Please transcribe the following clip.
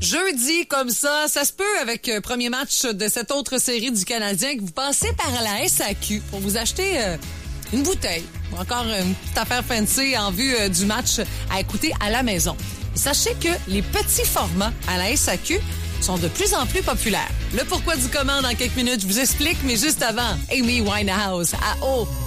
Jeudi, comme ça se peut avec premier match de cette autre série du Canadien que vous passez par la SAQ pour vous acheter une bouteille ou encore une petite affaire fancy en vue du match à écouter à la maison. Et sachez que les petits formats à la SAQ sont de plus en plus populaires. Le pourquoi du comment dans quelques minutes, je vous explique, mais juste avant, Amy Winehouse à